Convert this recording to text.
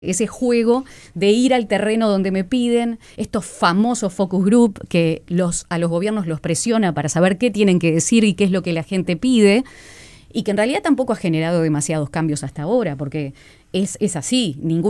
Ese juego de ir al terreno donde me piden, estos famosos focus group que a los gobiernos los presiona para saber qué tienen que decir y qué es lo que la gente pide, y que en realidad tampoco ha generado demasiados cambios hasta ahora, porque es así, ningún